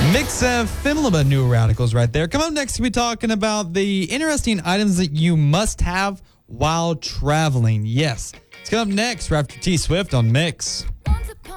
Mix of Finlaba New Radicals right there. Come up next, we'll be talking about the interesting items that you must have while traveling. Yes. It's coming up next. We're after T Swift on Mix.